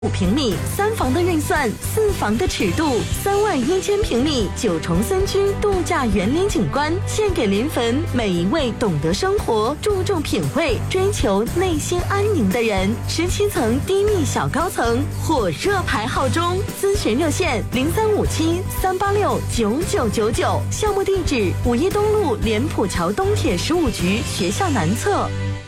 5平米，3房的运算，4房的尺度，31000平米9重3居度假园林景观，献给临汾每一位懂得生活、注重品味、追求内心安宁的人。17层低密小高层，火热排号中，咨询热线0357-386-9999，项目地址5一东路莲浦桥东铁15局学校南侧。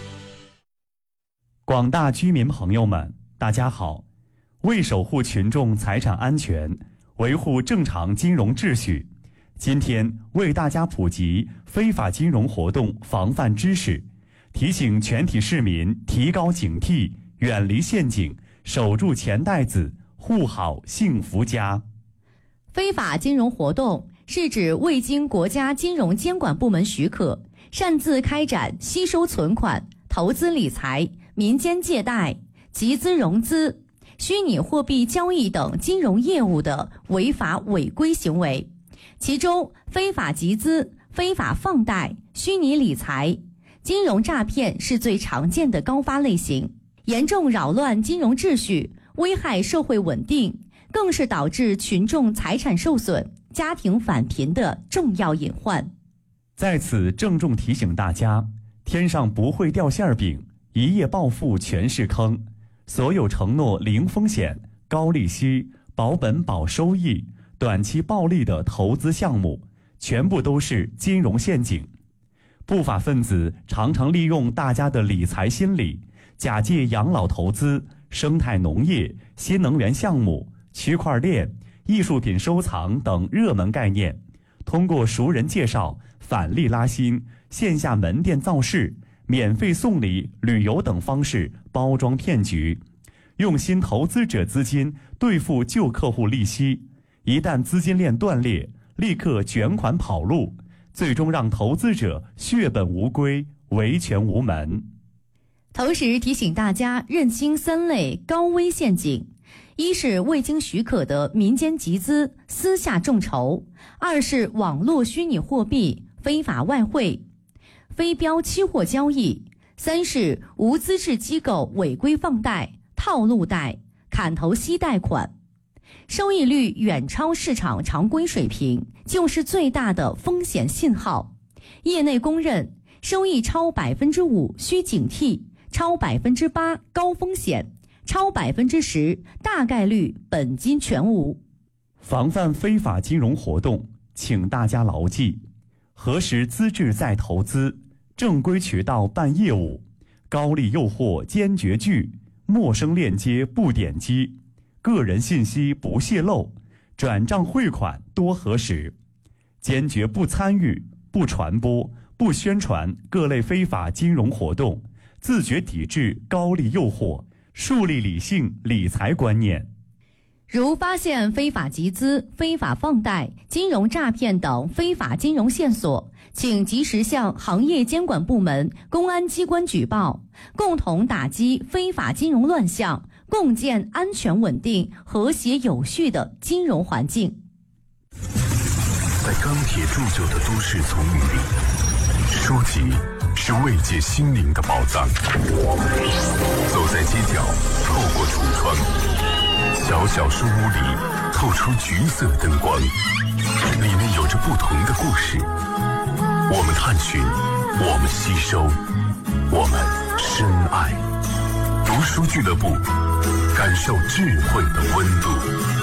广大居民朋友们，大家好。为守护群众财产安全，维护正常金融秩序，今天为大家普及非法金融活动防范知识，提醒全体市民提高警惕，远离陷阱，守住钱袋子，护好幸福家。 非法金融活动是指未经国家金融监管部门许可，擅自开展吸收存款、投资理财、民间借贷、集资融资、虚拟货币交易等金融业务的违法违规行为，其中非法集资、非法放贷、虚拟理财、金融诈骗是最常见的高发类型，严重扰乱金融秩序，危害社会稳定，更是导致群众财产受损、家庭返贫的重要隐患。 在此郑重提醒大家，天上不会掉馅饼，一夜暴富全是坑。所有承诺零风险、高利息、保本保收益、短期暴利的投资项目，全部都是金融陷阱。不法分子常常利用大家的理财心理，假借养老投资、生态农业、新能源项目、区块链、艺术品收藏等热门概念，通过熟人介绍、返利拉新、线下门店造势、免费送礼、旅游等方式包装骗局，用新投资者资金兑付旧客户利息，一旦资金链断裂，立刻卷款跑路，最终让投资者血本无归，维权无门。 同时提醒大家认清3类高危陷阱：一是未经许可的民间集资、私下众筹；二是网络虚拟货币、非法外汇、非标期货交易；三是无资质机构违规放贷、套路贷、砍头息贷款，收益率远超市场常规水平，就是最大的风险信号。业内公认，收益超 5% 需警惕，超 8% 高风险，超 10% 大概率本金全无。 防范非法金融活动，请大家牢记：核实资质再投资，正规渠道办业务，高利诱惑坚决拒，陌生链接不点击，个人信息不泄露，转账汇款多核实，坚决不参与、不传播、不宣传各类非法金融活动，自觉抵制高利诱惑，树立理性理财观念。 如发现非法集资、非法放贷、金融诈骗等非法金融线索，请及时向行业监管部门、公安机关举报，共同打击非法金融乱象，共建安全稳定、和谐有序的金融环境。 在钢铁铸就的都市丛林里，书籍是慰藉心灵的宝藏。走在街角，透过橱窗，小小书屋里透出橘色灯光，里面有着不同的故事。我们探寻，我们吸收，我们深爱。读书俱乐部，感受智慧的温度。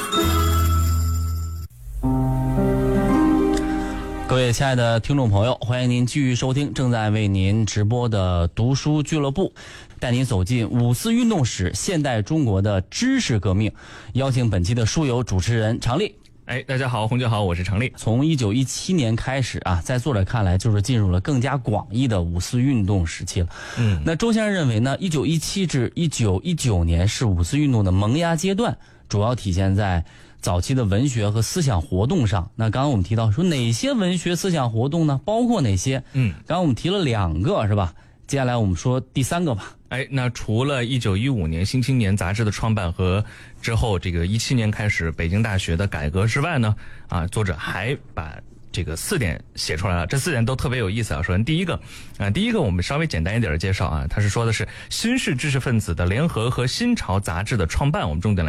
各位亲爱的听众朋友，欢迎您继续收听正在为您直播的读书俱乐部，带您走进五四运动史现代中国的知识革命。邀请本期的书友主持人常丽。 大家好，洪姐好，我是常丽。 从1917年开始啊，在作者看来就是进入了更加广义的五四运动时期了。那周先生认为呢，1917至1919年是五四运动的萌芽阶段，主要体现在早期的文学和思想活动上。那刚刚我们提到说哪些文学思想活动呢？包括哪些？刚刚我们提了2个是吧？接下来我们说第3个吧。 那除了1915年《新青年》杂志的创办和之后这个17年开始北京大学的改革之外呢，作者还把这个4点写出来了，这4点都特别有意思啊。首先第一个我们稍微简单一点的介绍啊，他是说的是新式知识分子的联合和新潮杂志的创办，我们重点来